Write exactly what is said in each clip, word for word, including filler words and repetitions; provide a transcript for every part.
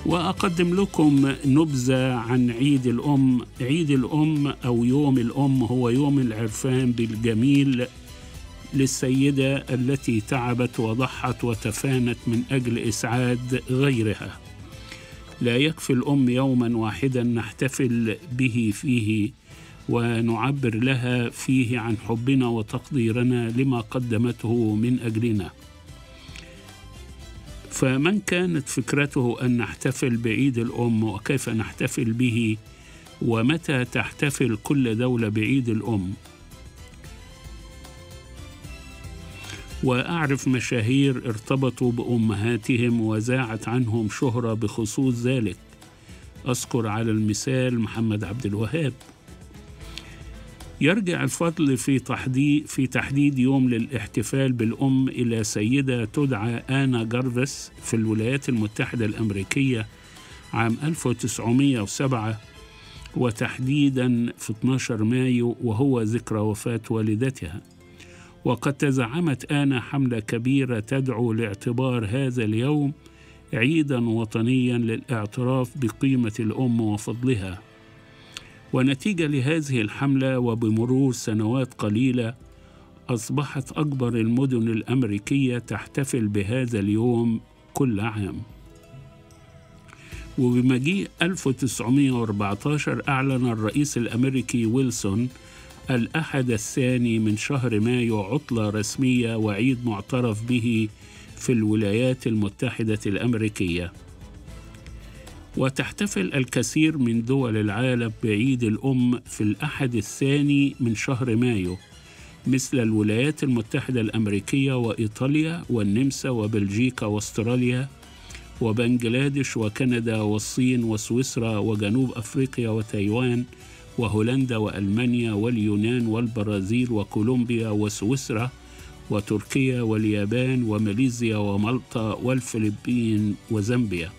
وأقدم لكم نبذة عن عيد الأم. عيد الأم أو يوم الأم هو يوم العرفان بالجميل للسيدة التي تعبت وضحت وتفانت من أجل إسعاد غيرها. لا يكفي الأم يوما واحدا نحتفل به فيه ونعبر لها فيه عن حبنا وتقديرنا لما قدمته من أجلنا. فمن كانت فكرته أن نحتفل بعيد الأم وكيف نحتفل به ومتى تحتفل كل دولة بعيد الأم. وأعرف مشاهير ارتبطوا بأمهاتهم وزاعت عنهم شهرة بخصوص ذلك. أذكر على المثال محمد عبد الوهاب. يرجع الفضل في تحديد في تحديد يوم للاحتفال بالأم إلى سيدة تدعى آنا جارفيس في الولايات المتحدة الأمريكية عام ألف وتسعمائة وسبعة، وتحديدا في اثني عشر مايو وهو ذكرى وفاة والدتها. وقد تزعمت آنا حملة كبيرة تدعو لاعتبار هذا اليوم عيدا وطنيا للاعتراف بقيمة الأم وفضلها. ونتيجة لهذه الحملة وبمرور سنوات قليلة أصبحت أكبر المدن الأمريكية تحتفل بهذا اليوم كل عام. وبمجيء ألف وتسعمائة وأربعة عشر أعلن الرئيس الأمريكي ويلسون الأحد الثاني من شهر مايو عطلة رسمية وعيد معترف به في الولايات المتحدة الأمريكية. وتحتفل الكثير من دول العالم بعيد الأم في الأحد الثاني من شهر مايو، مثل الولايات المتحدة الأمريكية وإيطاليا والنمسا وبلجيكا واستراليا وبنجلاديش وكندا والصين وسويسرا وجنوب أفريقيا وتايوان وهولندا وألمانيا واليونان والبرازيل وكولومبيا وسويسرا وتركيا واليابان وماليزيا ومالطا والفلبين وزامبيا.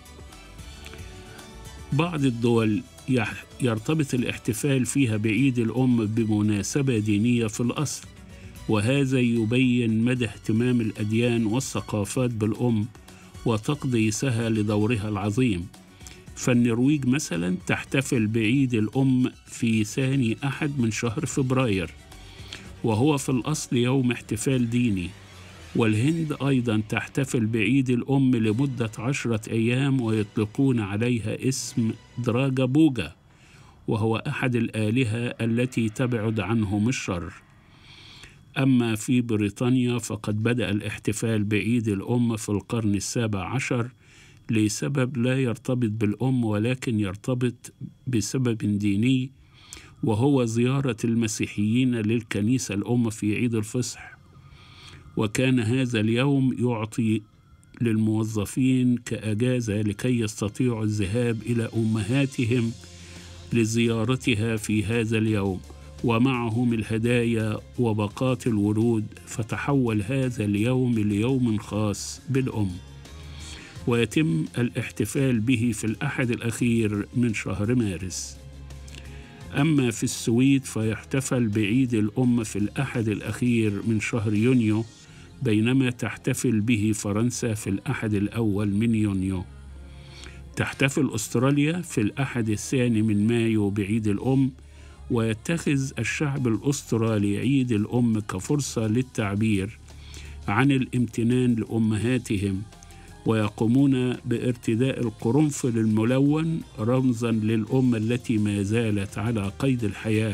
بعض الدول يرتبط الاحتفال فيها بعيد الأم بمناسبة دينية في الأصل، وهذا يبين مدى اهتمام الأديان والثقافات بالأم وتقديسها لدورها العظيم. فالنرويج مثلا تحتفل بعيد الأم في ثاني أحد من شهر فبراير، وهو في الأصل يوم احتفال ديني. والهند أيضا تحتفل بعيد الأم لمدة عشرة أيام ويطلقون عليها اسم دراجا بوجا، وهو أحد الآلهة التي تبعد عنهم الشر. أما في بريطانيا فقد بدأ الاحتفال بعيد الأم في القرن السابع عشر لسبب لا يرتبط بالأم ولكن يرتبط بسبب ديني، وهو زيارة المسيحيين للكنيسة الأم في عيد الفصح. وكان هذا اليوم يعطي للموظفين كأجازة لكي يستطيعوا الذهاب إلى أمهاتهم لزيارتها في هذا اليوم ومعهم الهدايا وباقات الورود، فتحول هذا اليوم ليوم خاص بالأم، ويتم الاحتفال به في الأحد الأخير من شهر مارس. أما في السويد فيحتفل بعيد الأم في الأحد الأخير من شهر يونيو، بينما تحتفل به فرنسا في الأحد الأول من يونيو. تحتفل أستراليا في الأحد الثاني من مايو بعيد الأم، ويتخذ الشعب الأسترالي عيد الأم كفرصة للتعبير عن الامتنان لأمهاتهم، ويقومون بارتداء القرنفل الملون رمزا للأم التي ما زالت على قيد الحياة،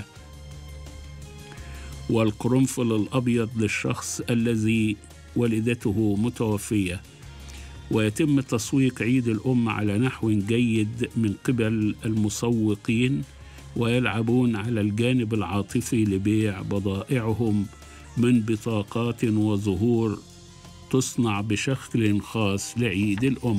والقرنفل الأبيض للشخص الذي والدته متوفية. ويتم تسويق عيد الأم على نحو جيد من قبل المسوقين، ويلعبون على الجانب العاطفي لبيع بضائعهم من بطاقات وزهور تصنع بشكل خاص لعيد الأم.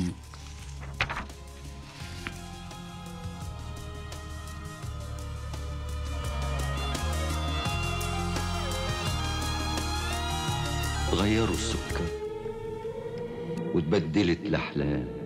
غيروا السكر وتبدلت الأحلام،